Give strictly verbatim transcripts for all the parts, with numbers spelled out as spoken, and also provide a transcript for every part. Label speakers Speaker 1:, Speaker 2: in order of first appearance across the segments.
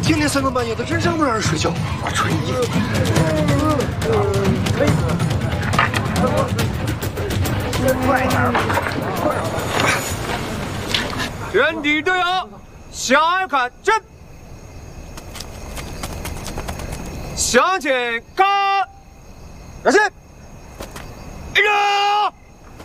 Speaker 1: 天天三更半夜的，真让不让人睡觉？我吹衣服。快点！
Speaker 2: 阵地队友，向看阵，向前看，
Speaker 1: 热身。
Speaker 2: 一个。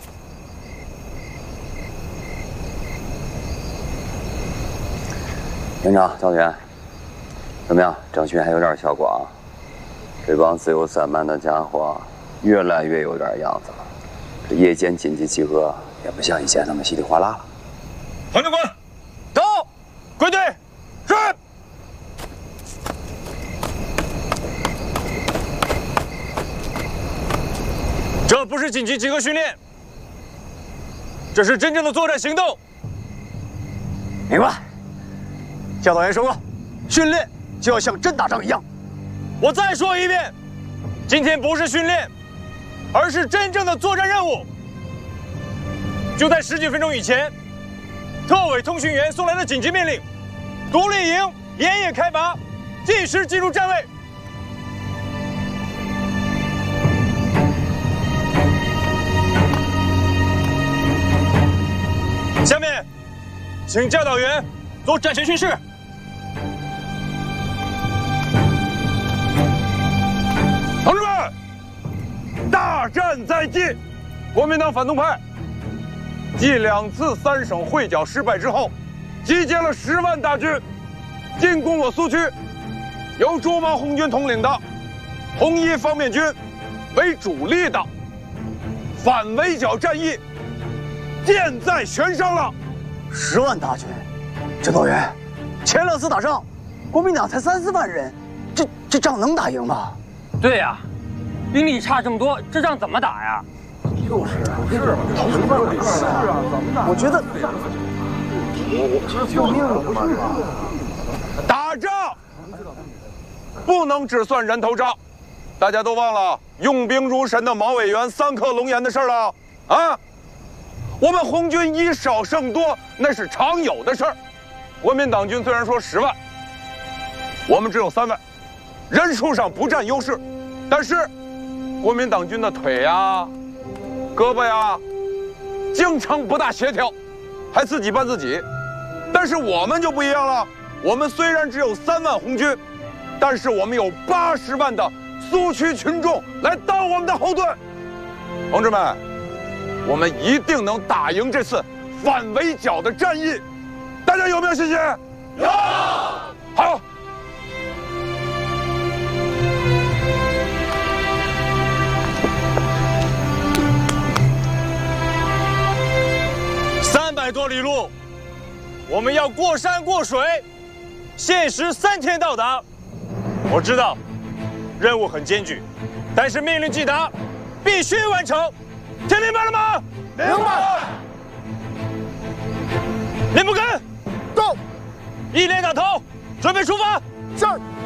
Speaker 3: 连长、教员，怎么样？整训还有点效果啊！这帮自由散漫的家伙，越来越有点样子了。这夜间紧急集合也不像以前那么稀里哗啦了。
Speaker 2: 黄教官，到，归队，是。这不是紧急集合训练，这是真正的作战行动。
Speaker 1: 明白。 教导员说过，训练就要像真打仗一样。
Speaker 2: 我再说一遍，今天不是训练，而是真正的作战任务。就在十几分钟以前，特委通讯员送来了紧急命令：独立营连夜开拔，即时进入站位。下面，请教导员做战前训示。
Speaker 4: 同志们，大战在即！国民党反动派继两次三省会剿失败之后，集结了十万大军，进攻我苏区。由朱毛红军统领的红一方面军为主力的反围剿战役箭在弦上了。
Speaker 1: 十万大军，教导员，前两次打仗，国民党才三四万人，这这仗能打赢吗？
Speaker 5: 对呀、啊，兵力差这么多，这仗怎么打呀？
Speaker 1: 就是啊，是啊，是啊，怎么打？我觉得，我救命了，不是吗？
Speaker 4: 打仗不能只算人头账，大家都忘了用兵如神的毛委员三克龙颜的事了啊！我们红军以少胜多，那是常有的事儿。国民党军虽然说十万，我们只有三万。 人数上不占优势，但是国民党军的腿呀、胳膊呀，经常不大协调，还自己绊自己。但是我们就不一样了，我们虽然只有三万红军，但是我们有八十万的苏区群众来当我们的后盾。同志们，我们一定能打赢这次反围剿的战役，大家有没有信心？有。好。
Speaker 2: 三百多里路，我们要过山过水，限时三天到达。我知道任务很艰巨，但是命令既达，必须完成。听明白了吗？
Speaker 4: 明白。
Speaker 2: 连不跟，
Speaker 1: 到，
Speaker 2: 一连打头，准备出发。
Speaker 1: 是。